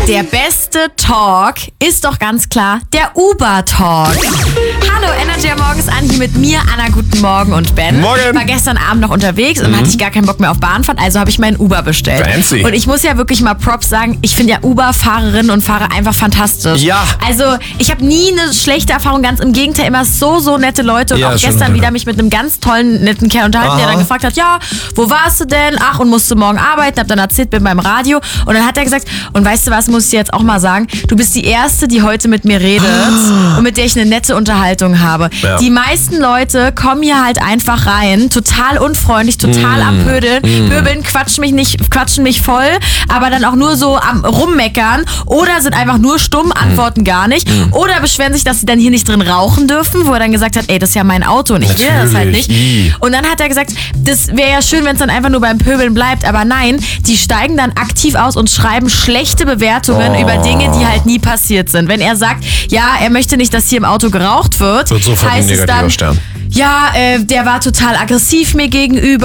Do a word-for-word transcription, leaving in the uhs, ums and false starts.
Der beste Talk ist doch ganz klar der Uber-Talk. Hallo, Energy am Morgen ist an, hier mit mir, Anna, guten Morgen und Ben. Morgen. Ich war gestern Abend noch unterwegs und Mhm. hatte ich gar keinen Bock mehr auf Bahnfahren, also habe ich meinen Uber bestellt. Fancy. Und ich muss ja wirklich mal Props sagen, ich finde ja Uber-Fahrerinnen und Fahrer einfach fantastisch. Ja. Also ich habe nie eine schlechte Erfahrung, ganz im Gegenteil, immer so, so nette Leute. Und Ja, auch schon, gestern ja. wieder mich mit einem ganz tollen, netten Kerl unterhalten, der Aha. dann gefragt hat, ja, wo warst du denn? Ach, und musst du morgen arbeiten? Hab dann erzählt, bin beim Radio. Und dann hat er gesagt, und weißt du was, muss ich dir jetzt auch mal sagen, du bist die Erste, die heute mit mir redet und mit der ich eine nette Unterhaltung habe. Ja. Die meisten Leute kommen hier halt einfach rein, total unfreundlich, total am Pödeln, pöbeln, quatschen mich nicht, quatschen mich voll, aber dann auch nur so am Rummeckern oder sind einfach nur stumm, antworten gar nicht oder beschweren sich, dass sie dann hier nicht drin rauchen dürfen, wo er dann gesagt hat, ey, das ist ja mein Auto und ich will das halt Natürlich. nicht. I. Und dann hat er gesagt, das wäre ja schön, wenn es dann einfach nur beim Pöbeln bleibt, aber nein, die steigen dann aktiv aus und schreiben schlechte Bewertungen Oh. über Dinge, die halt nie passiert sind. Wenn er sagt, ja, er möchte nicht, dass hier im Auto geraucht wird, Wird sofort ein heißt es negativer dann, Stern. ja, äh, der war total aggressiv mir gegenüber.